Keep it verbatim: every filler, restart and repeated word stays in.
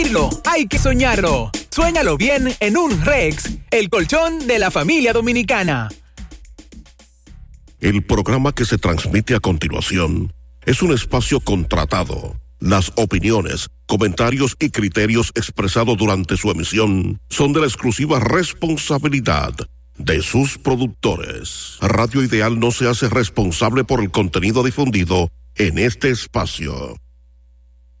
Hay que soñarlo. Suéñalo bien en un Rex, el colchón de la familia dominicana. El programa que se transmite a continuación es un espacio contratado. Las opiniones, comentarios y criterios expresados durante su emisión son de la exclusiva responsabilidad de sus productores. Radio Ideal no se hace responsable por el contenido difundido en este espacio.